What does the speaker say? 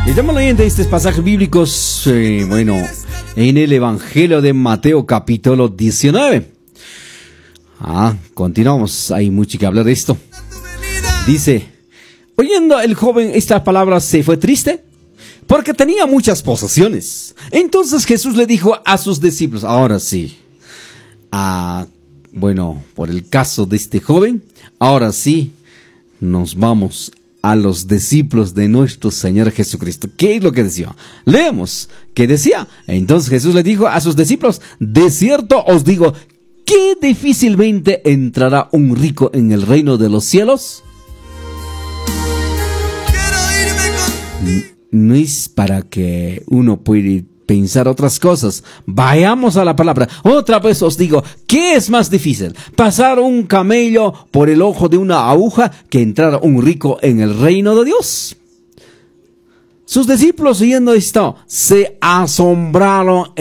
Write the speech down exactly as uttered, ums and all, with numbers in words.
Estamos leyendo estos pasajes bíblicos, eh, bueno, en el Evangelio de Mateo capítulo diecinueve. Ah, continuamos, hay mucho que hablar de esto. Dice, oyendo el joven estas palabras se fue triste, porque tenía muchas posesiones. Entonces Jesús le dijo a sus discípulos, ahora sí, ah, bueno, por el caso de este joven, ahora sí, nos vamos a los discípulos de nuestro Señor Jesucristo. ¿Qué es lo que decía? Leemos, ¿qué decía? Entonces Jesús le dijo a sus discípulos, de cierto os digo, que difícilmente entrará un rico en el reino de los cielos. No es para que uno pueda pensar otras cosas. Vayamos a la palabra. Otra vez os digo, ¿qué es más difícil? ¿Pasar un camello por el ojo de una aguja que entrar un rico en el reino de Dios? Sus discípulos oyendo esto se asombraron